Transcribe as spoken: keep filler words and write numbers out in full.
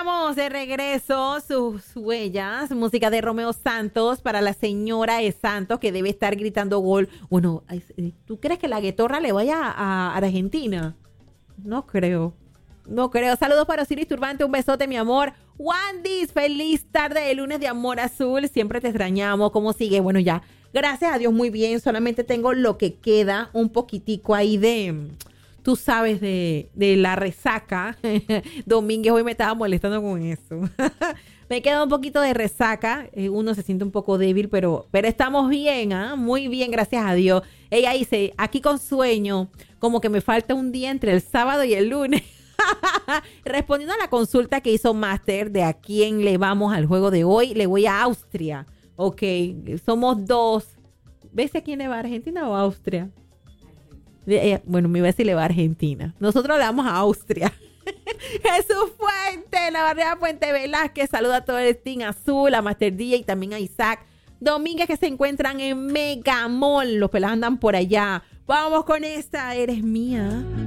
estamos de regreso. Sus huellas, música de Romeo Santos para la señora de Santos que debe estar gritando gol. Bueno, ¿tú crees que la guetorra le vaya a, a Argentina? No creo. No creo. Saludos para Osiris Turbante, un besote, mi amor. Wandis, feliz tarde de lunes de amor azul. Siempre te extrañamos. ¿Cómo sigue? Bueno, ya. Gracias a Dios, muy bien. Solamente tengo lo que queda, un poquitico ahí de... Tú sabes, de, de la resaca. Domínguez hoy me estaba molestando con eso. Me queda un poquito de resaca. Eh, uno se siente un poco débil, pero, pero estamos bien, ¿ah? ¿eh? Muy bien, gracias a Dios. Ella dice, aquí con sueño, como que me falta un día entre el sábado y el lunes. Respondiendo a la consulta que hizo Master de a quién le vamos al juego de hoy, le voy a Austria. Ok, somos dos. ¿Ves a quién le va a Argentina o a Austria? Eh, bueno, me iba a decir le va a Argentina. Nosotros le vamos a Austria. Jesús Fuente, la barrera Puente Velázquez, saluda a todo el Team Azul, a Master D J y también a Isaac Domínguez que se encuentran en Megamall. Los pelas andan por allá. Vamos con esta, eres mía.